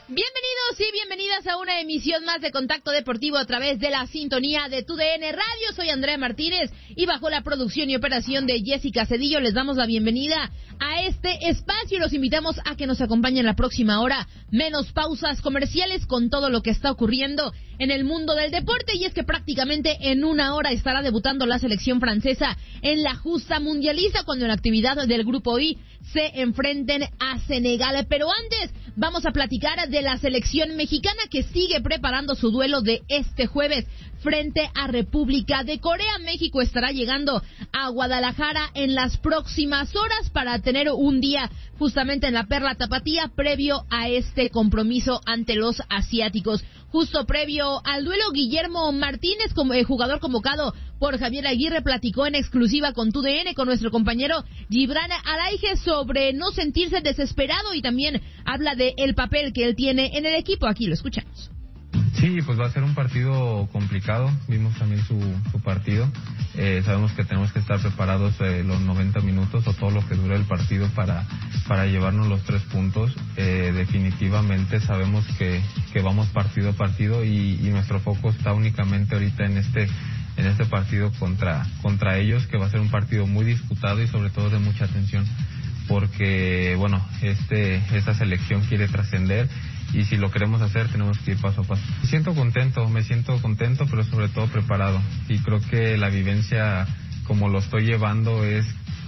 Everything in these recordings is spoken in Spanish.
Bienvenidos y bienvenidas a una emisión más de Contacto Deportivo a través de la sintonía de TUDN Radio. Soy Andrea Martínez y bajo la producción y operación de Jessica Cedillo les damos la bienvenida a este espacio y los invitamos a que nos acompañen la próxima hora. Menos pausas comerciales con todo lo que está ocurriendo en el mundo del deporte, y es que prácticamente en una hora estará debutando la selección francesa en la justa mundialista cuando en la actividad del Grupo I se enfrenten a Senegal. Pero antes vamos a platicar de la selección mexicana que sigue preparando su duelo de este jueves frente a República de Corea. México estará llegando a Guadalajara en las próximas horas para tener un día justamente en la Perla Tapatía previo a este compromiso ante los asiáticos. Justo previo al duelo, Guillermo Martínez, como jugador convocado por Javier Aguirre, platicó en exclusiva con TUDN, con nuestro compañero Gibran Araige, sobre no sentirse desesperado y también habla de el papel que él tiene en el equipo. Aquí lo escuchamos. Sí, pues va a ser un partido complicado. Vimos también su partido. Sabemos que tenemos que estar preparados los 90 minutos o todo lo que dure el partido para llevarnos los 3 puntos. Definitivamente sabemos que vamos partido a partido y nuestro foco está únicamente ahorita en este partido contra ellos, que va a ser un partido muy disputado y sobre todo de mucha atención, porque bueno, esta selección quiere trascender. Y si lo queremos hacer, tenemos que ir paso a paso. Me siento contento, pero sobre todo preparado. Y creo que la vivencia, como lo estoy llevando, es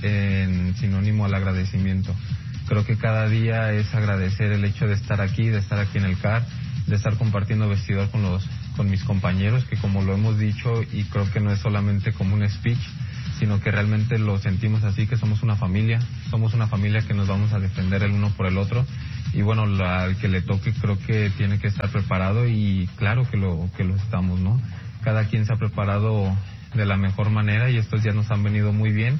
en sinónimo al agradecimiento. Creo que cada día es agradecer el hecho de estar aquí en el CAR, de estar compartiendo vestidor con mis compañeros, que como lo hemos dicho, y creo que no es solamente como un speech, sino que realmente lo sentimos así, que somos una familia que nos vamos a defender el uno por el otro. Y bueno, al que le toque creo que tiene que estar preparado, y claro que lo estamos, ¿no? Cada quien se ha preparado de la mejor manera y estos días nos han venido muy bien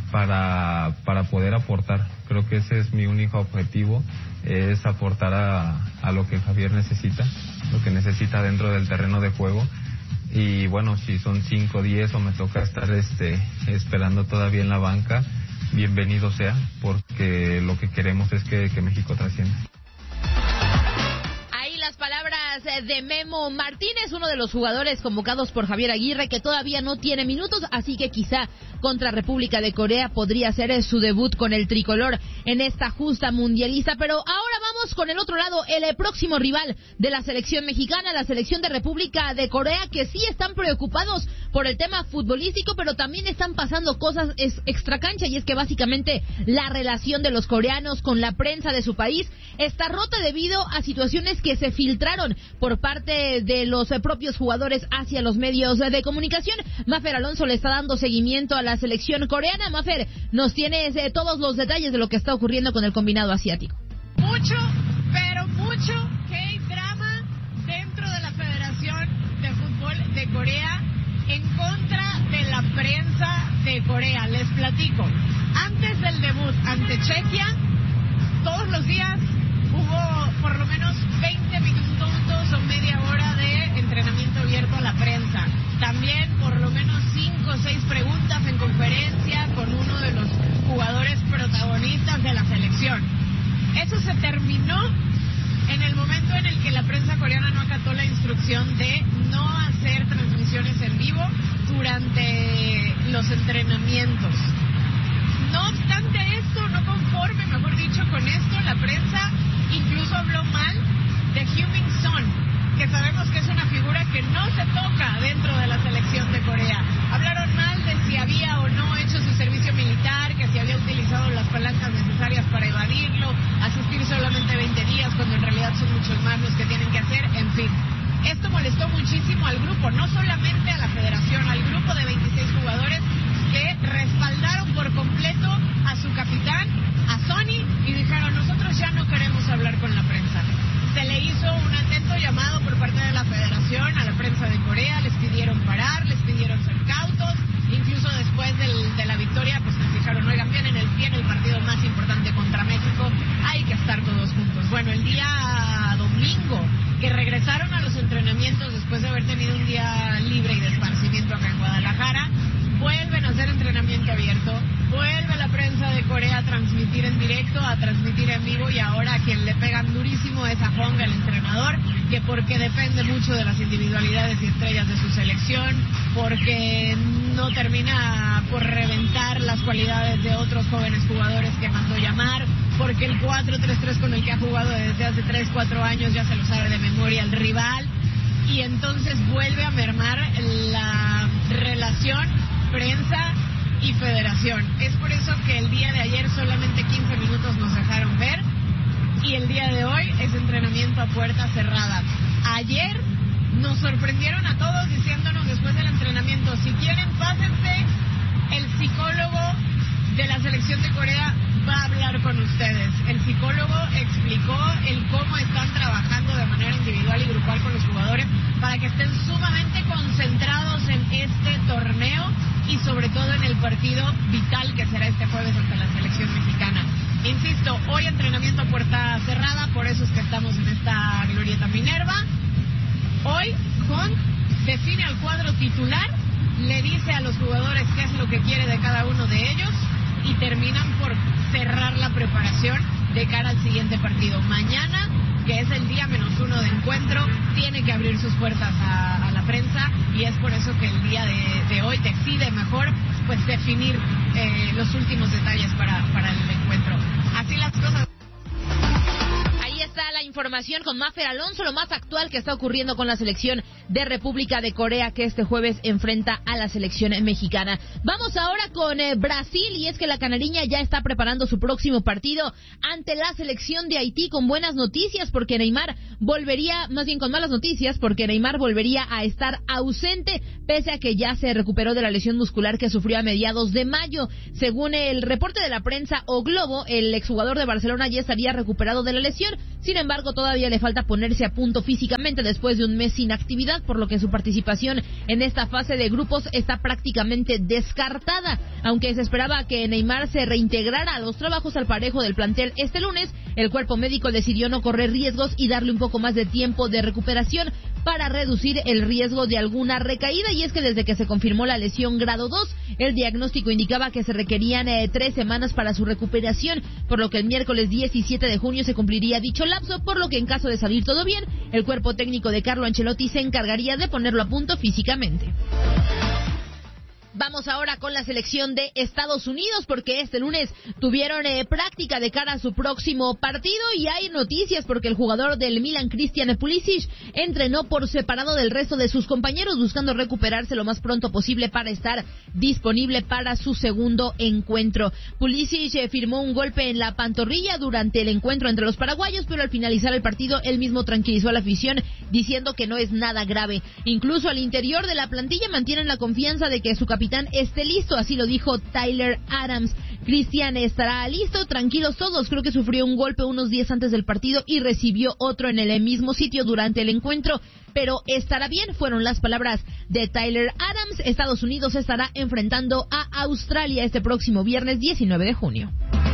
para poder aportar. Creo que ese es mi único objetivo, es aportar a lo que Javier necesita, lo que necesita dentro del terreno de juego. Y bueno, si son 5 o 10 o me toca estar esperando todavía en la banca, bienvenido sea, porque lo que queremos es que México trascienda. Ahí las palabras de Memo Martínez, uno de los jugadores convocados por Javier Aguirre, que todavía no tiene minutos, así que quizá contra República de Corea podría ser su debut con el tricolor en esta justa mundialista. Pero ahora vamos con el otro lado, el próximo rival de la selección mexicana, la selección de República de Corea, que sí están preocupados por el tema futbolístico, pero también están pasando cosas extracancha, y es que básicamente la relación de los coreanos con la prensa de su país está rota debido a situaciones que se filtraron por parte de los propios jugadores hacia los medios de comunicación. Mafer Alonso le está dando seguimiento a la selección coreana. Mafer, nos tienes todos los detalles de lo que está ocurriendo con el combinado asiático. Mucho, pero mucho drama dentro de la Federación de Fútbol de Corea en contra de la prensa de Corea. Les platico. Antes del debut ante Chequia, todos los días hubo por lo menos 20 minutos o media hora de entrenamiento abierto a la prensa. También por lo menos 5 o 6 preguntas en conferencia con uno de los jugadores protagonistas de la selección. Eso se terminó en el momento en el que la prensa coreana no acató la instrucción de no hacer transmisiones en vivo durante los entrenamientos. No obstante esto, no conforme, mejor dicho, con esto, la prensa incluso habló mal de Heung-min Son, que sabemos que es una figura que no se toca dentro de la selección de Corea. Hablaron mal de si había o no hecho su servicio militar, que si había utilizado las palancas necesarias para evadirlo, asistir solamente 20 días, cuando en realidad son muchos más los que tienen que hacer, en fin. Esto molestó muchísimo al grupo, no solamente a la federación, al grupo de 26 jugadores que respaldaron por completo a su capitán, a Sonny, y dijeron: nosotros ya no queremos hablar con la prensa. Se le hizo un atento llamado por parte de la federación a la prensa de Corea, les pidieron parar, les pidieron ser cautos, incluso después de la victoria pues les dijeron: oigan, vienen el partido más importante contra México, hay que estar todos juntos. Bueno, el día domingo que regresaron a los entrenamientos después de haber tenido un día libre y de esparcimiento acá en Guadalajara, vuelven a hacer entrenamiento abierto, vuelve la prensa de Corea a transmitir en directo, a transmitir en vivo, y ahora a quien le pegan durísimo es a Hong, el entrenador, que porque depende mucho de las individualidades y estrellas de su selección, porque no termina por reventar las cualidades de otros jóvenes jugadores que mandó llamar, porque el 4-3-3 con el que ha jugado desde hace 3-4 años ya se lo sabe de memoria el rival, y entonces vuelve a mermar la relación prensa y federación. Es por eso que el día de ayer solamente 15 minutos nos dejaron ver, y el día de hoy es entrenamiento a puerta cerrada. Ayer nos sorprendieron a todos diciéndonos después del entrenamiento: si quieren, pásense, el psicólogo de la selección de Corea va a hablar con ustedes. El psicólogo explicó el cómo están trabajando de manera individual y grupal con los jugadores para que estén sumamente concentrados en este torneo y sobre todo en el partido vital que será este jueves ante la selección mexicana. Insisto, hoy entrenamiento a puerta cerrada, por eso es que estamos en esta glorieta Minerva. Hoy Hunt define al cuadro titular, le dice a los jugadores qué es lo que quiere de cada uno de ellos y terminan por cerrar la preparación de cara al siguiente partido. Mañana, que es el día -1 de encuentro, tiene que abrir sus puertas a la prensa, y es por eso que el día de hoy decide mejor pues definir los últimos detalles para el encuentro. Así las cosas. Ahí está la información con Mafer Alonso, lo más actual que está ocurriendo con la selección de República de Corea, que este jueves enfrenta a la selección mexicana. Vamos ahora con Brasil, y es que la canariña ya está preparando su próximo partido ante la selección de Haití, con buenas noticias porque Neymar volvería, más bien con malas noticias, porque Neymar volvería a estar ausente, pese a que ya se recuperó de la lesión muscular que sufrió a mediados de mayo. Según el reporte de la prensa O Globo, el exjugador de Barcelona ya estaría recuperado de la lesión. Sin embargo, todavía le falta ponerse a punto físicamente después de un mes sin actividad, por lo que su participación en esta fase de grupos está prácticamente descartada. Aunque se esperaba que Neymar se reintegrara a los trabajos al parejo del plantel este lunes, el cuerpo médico decidió no correr riesgos y darle un poco más de tiempo de recuperación para reducir el riesgo de alguna recaída. Y es que desde que se confirmó la lesión grado 2, el diagnóstico indicaba que se requerían 3 semanas para su recuperación, por lo que el miércoles 17 de junio se cumpliría dicho lapso, por lo que en caso de salir todo bien, el cuerpo técnico de Carlo Ancelotti se encargaría de ponerlo a punto físicamente. Vamos ahora con la selección de Estados Unidos, porque este lunes tuvieron práctica de cara a su próximo partido, y hay noticias porque el jugador del Milan, Christian Pulisic, entrenó por separado del resto de sus compañeros, buscando recuperarse lo más pronto posible para estar disponible para su segundo encuentro. Pulisic firmó un golpe en la pantorrilla durante el encuentro entre los paraguayos, pero al finalizar el partido él mismo tranquilizó a la afición diciendo que no es nada grave. Incluso al interior de la plantilla mantienen la confianza de que su capitán esté listo, así lo dijo Tyler Adams. Cristian estará listo, tranquilos todos, creo que sufrió un golpe unos días antes del partido y recibió otro en el mismo sitio durante el encuentro, pero estará bien, fueron las palabras de Tyler Adams. Estados Unidos estará enfrentando a Australia este próximo viernes 19 de junio.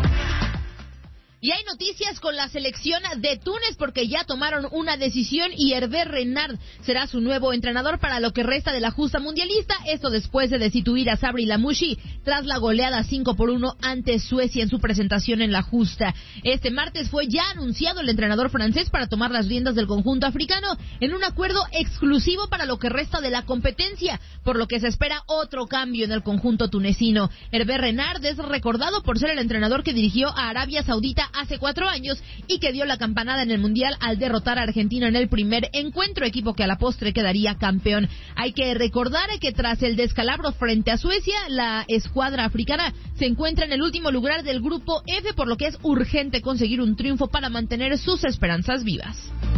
Y hay noticias con la selección de Túnez, porque ya tomaron una decisión y Hervé Renard será su nuevo entrenador para lo que resta de la justa mundialista. Esto después de destituir a Sabri Lamouchi tras la goleada 5-1 ante Suecia en su presentación en la justa. Este martes fue ya anunciado el entrenador francés para tomar las riendas del conjunto africano en un acuerdo exclusivo para lo que resta de la competencia, por lo que se espera otro cambio en el conjunto tunecino. Hervé Renard es recordado por ser el entrenador que dirigió a Arabia Saudita hace 4 años y que dio la campanada en el Mundial al derrotar a Argentina en el primer encuentro, equipo que a la postre quedaría campeón. Hay que recordar que tras el descalabro frente a Suecia, la escuadra africana se encuentra en el último lugar del grupo F, por lo que es urgente conseguir un triunfo para mantener sus esperanzas vivas.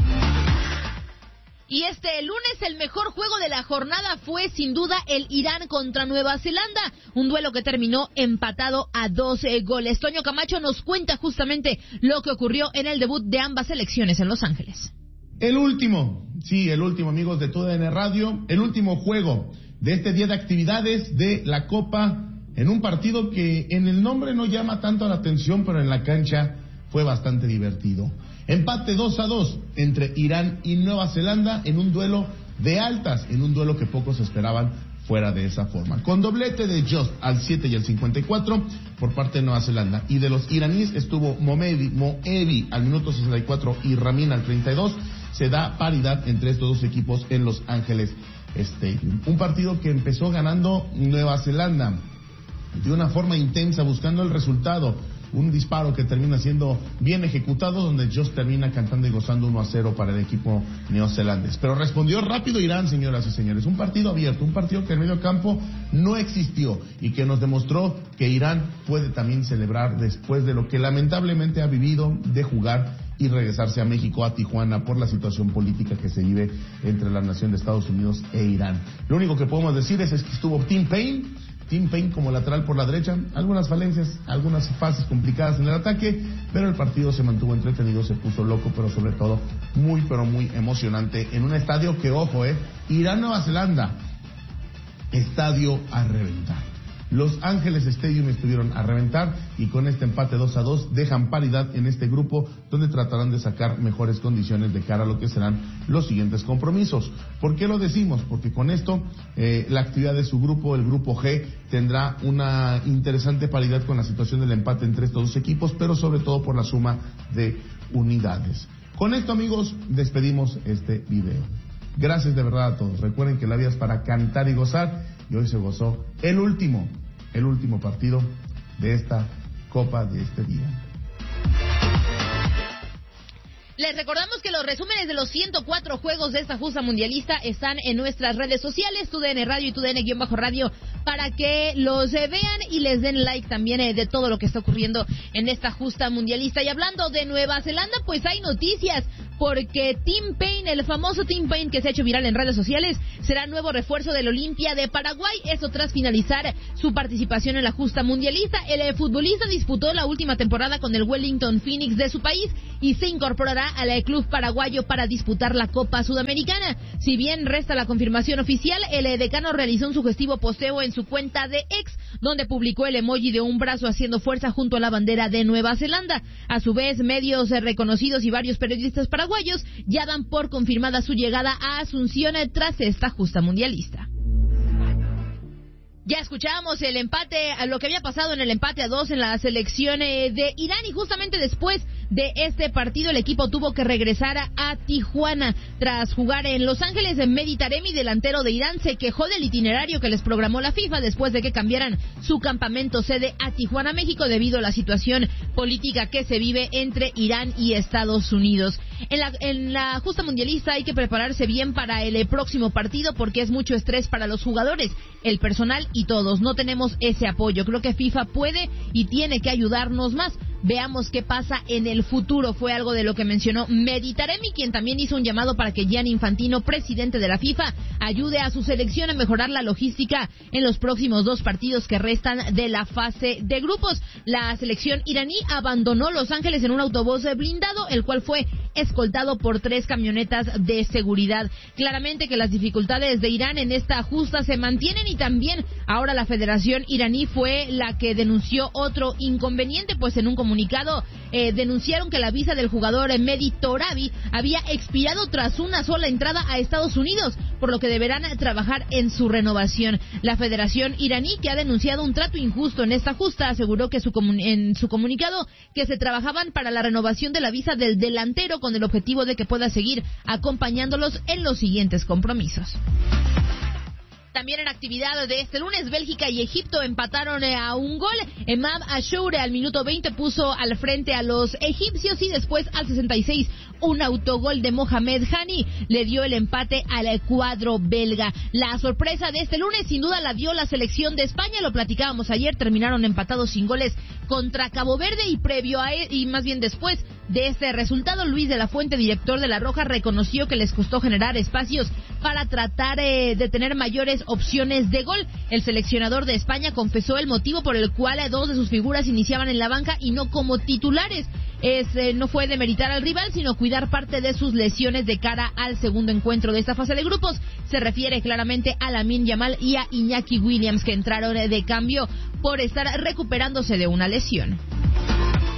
Y este lunes el mejor juego de la jornada fue sin duda el Irán contra Nueva Zelanda, un duelo que terminó empatado a 12 goles. Toño Camacho nos cuenta justamente lo que ocurrió en el debut de ambas selecciones en Los Ángeles. El último, amigos de TUDN Radio, el último juego de este día de actividades de la Copa, en un partido que en el nombre no llama tanto la atención, pero en la cancha fue bastante divertido. Empate 2-2 entre Irán y Nueva Zelanda en un duelo de altas, en un duelo que pocos esperaban fuera de esa forma. Con doblete de Just al 7 y al 54 por parte de Nueva Zelanda. Y de los iraníes estuvo Moebi al minuto 64 y Ramin al 32. Se da paridad entre estos dos equipos en Los Ángeles Stadium. Un partido que empezó ganando Nueva Zelanda de una forma intensa, buscando el resultado. Un disparo que termina siendo bien ejecutado, donde Just termina cantando y gozando 1-0 para el equipo neozelandés. Pero respondió rápido Irán, señoras y señores. Un partido abierto, un partido que en medio campo no existió y que nos demostró que Irán puede también celebrar después de lo que lamentablemente ha vivido de jugar y regresarse a México, a Tijuana, por la situación política que se vive entre la nación de Estados Unidos e Irán. Lo único que podemos decir es que estuvo Tim Payne como lateral por la derecha, algunas falencias, algunas fases complicadas en el ataque, pero el partido se mantuvo entretenido, se puso loco, pero sobre todo muy, pero muy emocionante en un estadio que, ojo, Irán-Nueva Zelanda, estadio a reventar. Los Ángeles Stadium estuvieron a reventar y con este empate 2-2 dejan paridad en este grupo, donde tratarán de sacar mejores condiciones de cara a lo que serán los siguientes compromisos. ¿Por qué lo decimos? Porque con esto la actividad de su grupo, el grupo G, tendrá una interesante paridad con la situación del empate entre estos dos equipos, pero sobre todo por la suma de unidades. Con esto, amigos, despedimos este video. Gracias de verdad a todos. Recuerden que la vida es para cantar y gozar, y hoy se gozó el último partido de esta Copa de este día. Les recordamos que los resúmenes de los 104 juegos de esta justa mundialista están en nuestras redes sociales, TUDN Radio y TUDN-Radio, para que los vean y les den like también de todo lo que está ocurriendo en esta justa mundialista. Y hablando de Nueva Zelanda, pues hay noticias, porque Tim Payne, el famoso Tim Payne que se ha hecho viral en redes sociales, será nuevo refuerzo del Olimpia de Paraguay, eso tras finalizar su participación en la justa mundialista. El futbolista disputó la última temporada con el Wellington Phoenix de su país y se incorporará al club paraguayo para disputar la Copa Sudamericana. Si bien resta la confirmación oficial, el decano realizó un sugestivo posteo en su cuenta de X, donde publicó el emoji de un brazo haciendo fuerza junto a la bandera de Nueva Zelanda. A su vez, medios reconocidos y varios periodistas paraguayos ya dan por confirmada su llegada a Asunción tras esta justa mundialista. Ya escuchábamos el empate, lo que había pasado en el empate a 2 en la selección de Irán, y justamente después de este partido el equipo tuvo que regresar a Tijuana tras jugar en Los Ángeles. Mehdi Taremi, delantero de Irán, se quejó del itinerario que les programó la FIFA después de que cambiaran su campamento sede a Tijuana, México, debido a la situación política que se vive entre Irán y Estados Unidos. En la justa mundialista hay que prepararse bien para el próximo partido, porque es mucho estrés para los jugadores, el personal y todos. No tenemos ese apoyo. Creo que FIFA puede y tiene que ayudarnos más. Veamos qué pasa en el futuro. Fue algo de lo que mencionó Mehdi Taremi, quien también hizo un llamado para que Gianni Infantino, presidente de la FIFA, ayude a su selección a mejorar la logística en los próximos 2 partidos que restan de la fase de grupos. La selección iraní abandonó Los Ángeles en un autobús blindado, el cual fue escoltado por 3 camionetas de seguridad. Claramente que las dificultades de Irán en esta justa se mantienen, y también ahora la Federación iraní fue la que denunció otro inconveniente, pues en un comunicado denunciaron que la visa del jugador Mehdi Torabi había expirado tras una sola entrada a Estados Unidos, por lo que deberán trabajar en su renovación. La Federación iraní, que ha denunciado un trato injusto en esta justa, aseguró que en su comunicado que se trabajaban para la renovación de la visa del delantero con el objetivo de que pueda seguir acompañándolos en los siguientes compromisos. También en actividad de este lunes, Bélgica y Egipto empataron a un gol. Emad Ashoure al minuto 20 puso al frente a los egipcios, y después al 66 un autogol de Mohamed Hani le dio el empate al cuadro belga. La sorpresa de este lunes sin duda la dio la selección de España, lo platicábamos ayer, terminaron empatados sin goles contra Cabo Verde, y más bien después de este resultado, Luis de la Fuente, director de La Roja, reconoció que les costó generar espacios para tratar de tener mayores opciones de gol. El seleccionador de España confesó el motivo por el cual 2 de sus figuras iniciaban en la banca y no como titulares. No fue demeritar al rival, sino cuidar parte de sus lesiones de cara al segundo encuentro de esta fase de grupos. Se refiere claramente a Lamine Yamal y a Iñaki Williams, que entraron de cambio por estar recuperándose de una lesión.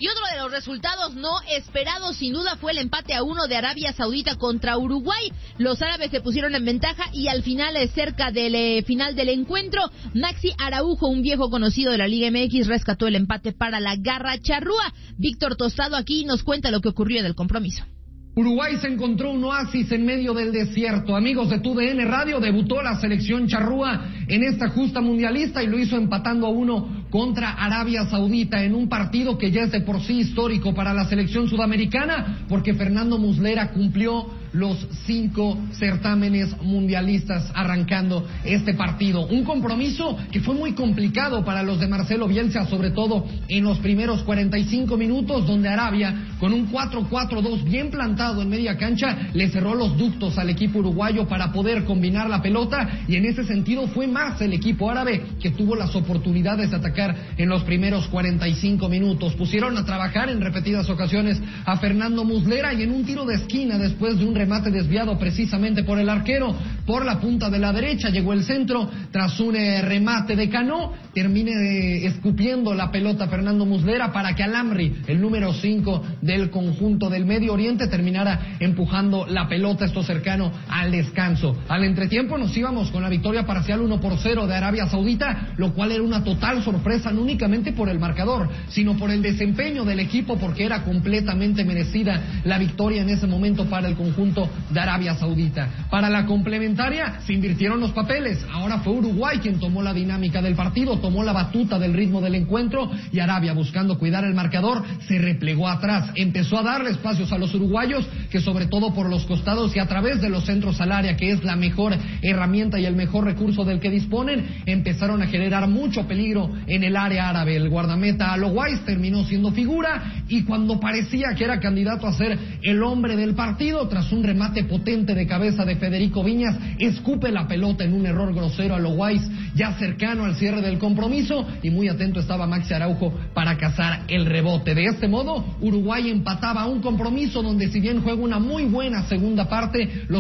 Y otro de los resultados no esperados, sin duda, fue el empate a 1 de Arabia Saudita contra Uruguay. Los árabes se pusieron en ventaja y al final, cerca del final del encuentro, Maxi Araujo, un viejo conocido de la Liga MX, rescató el empate para la garra charrúa. Víctor Tostado aquí nos cuenta lo que ocurrió en el compromiso. Uruguay se encontró un oasis en medio del desierto. Amigos de TUDN Radio, debutó la selección charrúa en esta justa mundialista y lo hizo empatando a 1 contra Arabia Saudita en un partido que ya es de por sí histórico para la selección sudamericana, porque Fernando Muslera cumplió los 5 certámenes mundialistas arrancando este partido. Un compromiso que fue muy complicado para los de Marcelo Bielsa, sobre todo en los primeros 45 minutos, donde Arabia, con un 4-4-2 bien plantado en media cancha, le cerró los ductos al equipo uruguayo para poder combinar la pelota, y en ese sentido fue más el equipo árabe que tuvo las oportunidades de atacar en los primeros 45 minutos. Pusieron a trabajar en repetidas ocasiones a Fernando Muslera, y en un tiro de esquina, después de un remate desviado precisamente por el arquero, por la punta de la derecha, llegó el centro, tras un remate de Cano, termine escupiendo la pelota Fernando Muslera para que Al-Amri, el número 5 del conjunto del Medio Oriente, terminara empujando la pelota, esto cercano al descanso. Al entretiempo nos íbamos con la victoria parcial 1-0 de Arabia Saudita, lo cual era una total sorpresa, no únicamente por el marcador, sino por el desempeño del equipo, porque era completamente merecida la victoria en ese momento para el conjunto de Arabia Saudita. Para la complementaria se invirtieron los papeles. Ahora fue Uruguay quien tomó la dinámica del partido, tomó la batuta del ritmo del encuentro, y Arabia, buscando cuidar el marcador, se replegó atrás, empezó a darle espacios a los uruguayos, que sobre todo por los costados y a través de los centros al área, que es la mejor herramienta y el mejor recurso del que disponen, empezaron a generar mucho peligro en el área árabe. El guardameta Alo Weiss terminó siendo figura, y cuando parecía que era candidato a ser el hombre del partido, tras un remate potente de cabeza de Federico Viñas, escupe la pelota en un error grosero a Alo Weiss, ya cercano al cierre del compromiso, y muy atento estaba Maxi Araujo para cazar el rebote. De este modo, Uruguay empataba un compromiso donde, si bien juega una muy buena segunda parte, los